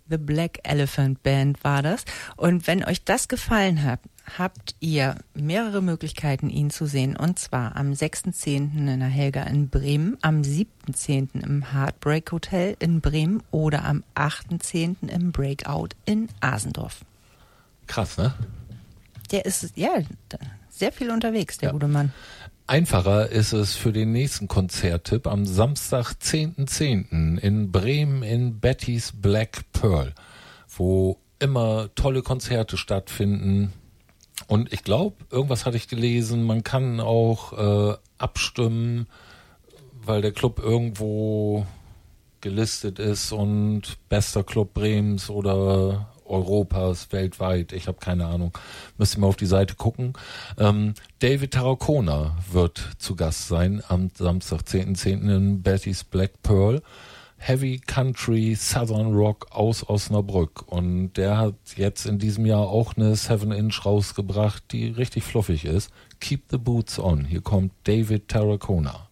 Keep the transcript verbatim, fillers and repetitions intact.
The Black Elephant Band war das. Und wenn euch das gefallen hat, habt ihr mehrere Möglichkeiten, ihn zu sehen. Und zwar am sechsten zehnten in der Helga in Bremen, am siebten zehnten im Heartbreak Hotel in Bremen oder am achten zehnten im Breakout in Asendorf. Krass, ne? Der ist, ja, sehr viel unterwegs, der ja. gute Mann. Einfacher ist es für den nächsten Konzerttipp am Samstag, zehnten zehnten in Bremen in Betty's Black Pearl, wo immer tolle Konzerte stattfinden. Und ich glaube, irgendwas hatte ich gelesen, man kann auch äh, abstimmen, weil der Club irgendwo gelistet ist und bester Club Bremens oder Europas, weltweit, ich habe keine Ahnung, müsst ihr mal auf die Seite gucken. Ähm, David Tarracona wird zu Gast sein am Samstag, zehnten zehnten in Betty's Black Pearl. Heavy Country Southern Rock aus Osnabrück, und der hat jetzt in diesem Jahr auch eine seven inch rausgebracht, die richtig fluffig ist. Keep the Boots On. Hier kommt David Tarracona.